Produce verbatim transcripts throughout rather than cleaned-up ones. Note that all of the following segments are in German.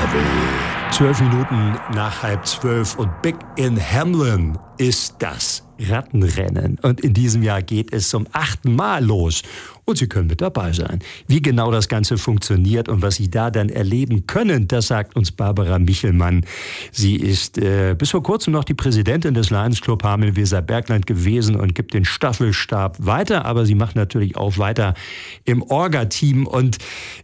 Bubble. Zwölf Minuten nach halb zwölf und Big in Hamlin ist das Rattenrennen. Und in diesem Jahr geht es zum achten Mal los. Und Sie können mit dabei sein. Wie genau das Ganze funktioniert und was Sie da dann erleben können, das sagt uns Barbara Michelmann. Sie ist äh, bis vor kurzem noch die Präsidentin des Lions Club Hameln-Weserbergland gewesen und gibt den Staffelstab weiter. Aber sie macht natürlich auch weiter im Orga-Team. Und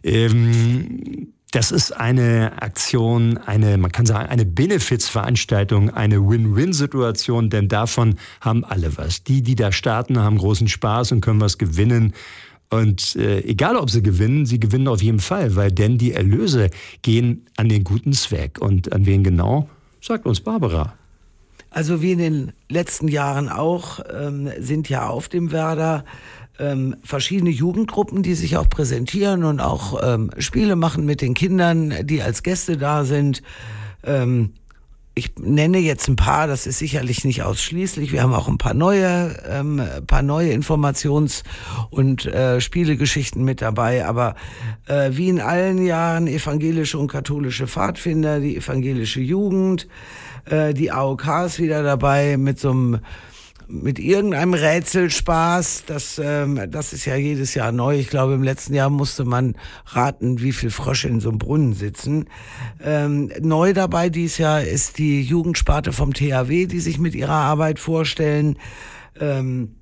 ähm, das ist eine Aktion, eine, man kann sagen, eine Benefizveranstaltung, eine Win-Win-Situation, denn davon haben alle was. Die, die da starten, haben großen Spaß und können was gewinnen. Und äh, egal, ob sie gewinnen, sie gewinnen auf jeden Fall, weil denn die Erlöse gehen an den guten Zweck. Und an wen genau, sagt uns Barbara. Also wie in den letzten Jahren auch, ähm, sind ja auf dem Werder ähm, verschiedene Jugendgruppen, die sich auch präsentieren und auch ähm, Spiele machen mit den Kindern, die als Gäste da sind. Ähm, ich nenne jetzt ein paar, das ist sicherlich nicht ausschließlich. Wir haben auch ein paar neue, ähm, paar neue Informations- und äh, Spielegeschichten mit dabei. Aber äh, wie in allen Jahren evangelische und katholische Pfadfinder, die evangelische Jugend, äh, die A O K ist wieder dabei mit so einem mit irgendeinem Rätselspaß, das, ähm, das ist ja jedes Jahr neu. Ich glaube, im letzten Jahr musste man raten, wie viel Frösche in so einem Brunnen sitzen. Ähm, neu dabei dieses Jahr ist die Jugendsparte vom T H W, die sich mit ihrer Arbeit vorstellen. Ähm,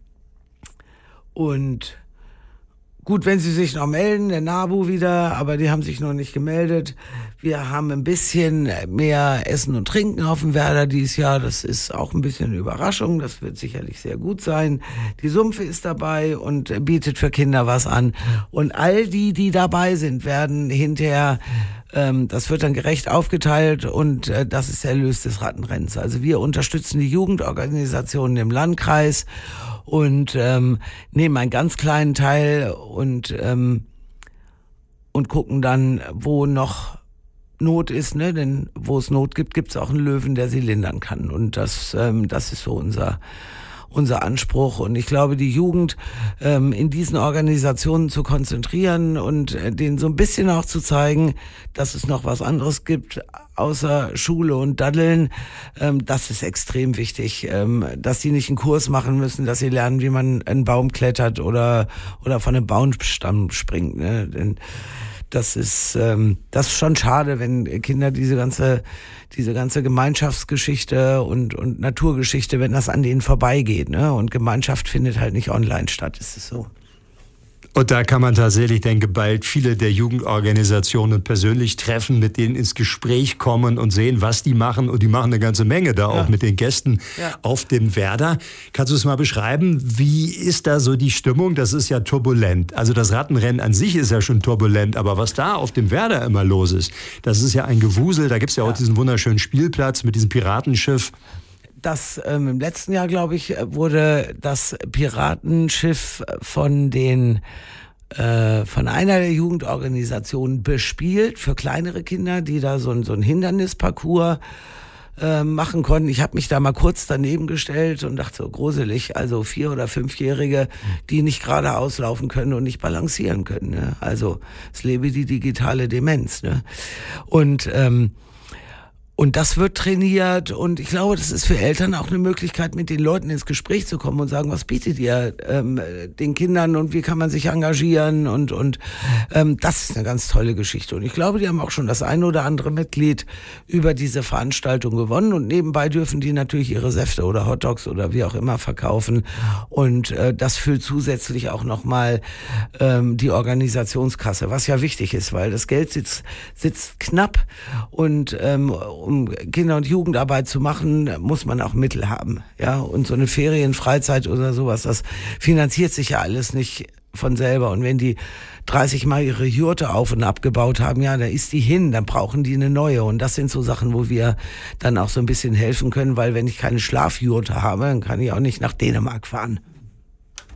und gut, wenn Sie sich noch melden, der NABU wieder, aber die haben sich noch nicht gemeldet. Wir haben ein bisschen mehr Essen und Trinken auf dem Werder dieses Jahr. Das ist auch ein bisschen eine Überraschung. Das wird sicherlich sehr gut sein. Die Sumpfe ist dabei und bietet für Kinder was an. Und all die, die dabei sind, werden hinterher, ähm, das wird dann gerecht aufgeteilt und äh, das ist der Erlös des Rattenrennens. Also wir unterstützen die Jugendorganisationen im Landkreis und ähm, nehmen einen ganz kleinen Teil und ähm, und gucken dann, wo noch Not ist, ne? Denn wo es Not gibt, gibt es auch einen Löwen, der sie lindern kann. Und das ähm, das ist so unser unser Anspruch. Und ich glaube, die Jugend ähm, in diesen Organisationen zu konzentrieren und äh, denen so ein bisschen auch zu zeigen, dass es noch was anderes gibt außer Schule und Daddeln, ähm, das ist extrem wichtig, ähm, dass sie nicht einen Kurs machen müssen, dass sie lernen, wie man einen Baum klettert oder oder von einem Baumstamm springt, ne? Denn das ist ähm, das ist schon schade, wenn Kinder diese ganze diese ganze Gemeinschaftsgeschichte und und Naturgeschichte, wenn das an denen vorbeigeht, ne? Und Gemeinschaft findet halt nicht online statt, ist es so. Und da kann man tatsächlich, denke bald viele der Jugendorganisationen persönlich treffen, mit denen ins Gespräch kommen und sehen, was die machen. Und die machen eine ganze Menge da auch ja. mit den Gästen ja. auf dem Werder. Kannst du es mal beschreiben? Wie ist da so die Stimmung? Das ist ja turbulent. Also das Rattenrennen an sich ist ja schon turbulent. Aber was da auf dem Werder immer los ist, das ist ja ein Gewusel. Da gibt es ja, ja auch diesen wunderschönen Spielplatz mit diesem Piratenschiff. Das ähm, im letzten Jahr, glaube ich, wurde das Piratenschiff von den äh, von einer der Jugendorganisationen bespielt für kleinere Kinder, die da so ein so ein Hindernisparcours äh, machen konnten. Ich habe mich da mal kurz daneben gestellt und dachte so gruselig, also vier- oder fünfjährige, die nicht geradeaus laufen können und nicht balancieren können. Ne? Also es lebe die digitale Demenz. Ne? Und ähm, Und das wird trainiert und ich glaube, das ist für Eltern auch eine Möglichkeit, mit den Leuten ins Gespräch zu kommen und sagen, was bietet ihr ähm, den Kindern und wie kann man sich engagieren und und ähm, das ist eine ganz tolle Geschichte. Und ich glaube, die haben auch schon das eine oder andere Mitglied über diese Veranstaltung gewonnen und nebenbei dürfen die natürlich ihre Säfte oder Hotdogs oder wie auch immer verkaufen und äh, das füllt zusätzlich auch nochmal ähm, die Organisationskasse, was ja wichtig ist, weil das Geld sitzt, sitzt knapp und ähm, um Kinder- und Jugendarbeit zu machen, muss man auch Mittel haben. Ja, und so eine Ferienfreizeit oder sowas, das finanziert sich ja alles nicht von selber. Und wenn die dreißig Mal ihre Jurte auf und abgebaut haben, ja, da ist die hin, dann brauchen die eine neue. Und das sind so Sachen, wo wir dann auch so ein bisschen helfen können, weil wenn ich keine Schlafjurte habe, dann kann ich auch nicht nach Dänemark fahren.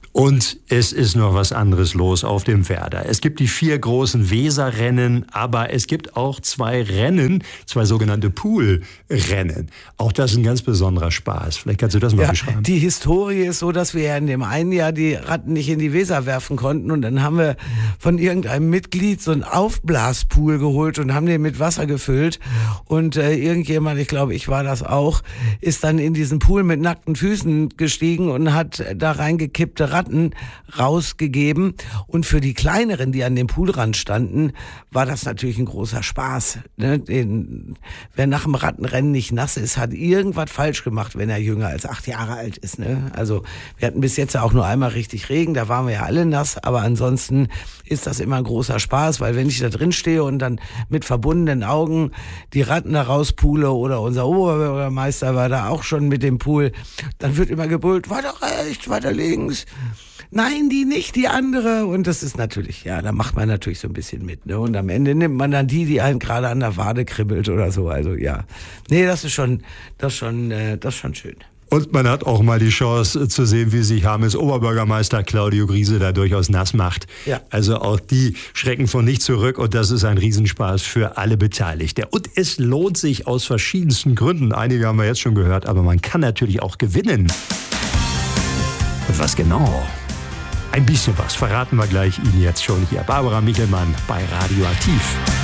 Und es ist noch was anderes los auf dem Werder. Es gibt die vier großen Weserrennen, aber es gibt auch zwei Rennen, zwei sogenannte Poolrennen. Auch das ist ein ganz besonderer Spaß. Vielleicht kannst du das mal ja, beschreiben. Die Historie ist so, dass wir ja in dem einen Jahr die Ratten nicht in die Weser werfen konnten und dann haben wir von irgendeinem Mitglied so einen Aufblaspool geholt und haben den mit Wasser gefüllt und äh, irgendjemand, ich glaube, ich war das auch, ist dann in diesen Pool mit nackten Füßen gestiegen und hat da reingekippte Ratten rausgegeben. Und für die Kleineren, die an dem Poolrand standen, war das natürlich ein großer Spaß. Ne? Den, wer nach dem Rattenrennen nicht nass ist, hat irgendwas falsch gemacht, wenn er jünger als acht Jahre alt ist. Ne? Also wir hatten bis jetzt auch nur einmal richtig Regen, da waren wir ja alle nass, aber ansonsten ist das immer ein großer Spaß, weil wenn ich da drin stehe und dann mit verbundenen Augen die Ratten da rauspule oder unser Oberbürgermeister war da auch schon mit dem Pool, dann wird immer gebrüllt, weiter rechts, weiter links. Nein, die nicht, die andere. Und das ist natürlich, ja, da macht man natürlich so ein bisschen mit. Ne? Und am Ende nimmt man dann die, die einen gerade an der Wade kribbelt oder so. Also ja, nee, das ist schon, das ist schon, äh, das ist schon schön. Und man hat auch mal die Chance zu sehen, wie sich Hamelns Oberbürgermeister Claudio Griese da durchaus nass macht. Ja. Also auch die schrecken von nicht zurück und das ist ein Riesenspaß für alle Beteiligten. Und es lohnt sich aus verschiedensten Gründen. Einige haben wir jetzt schon gehört, aber man kann natürlich auch gewinnen. Und was genau? Ein bisschen was verraten wir gleich Ihnen jetzt schon hier. Barbara Michelmann bei Radioaktiv.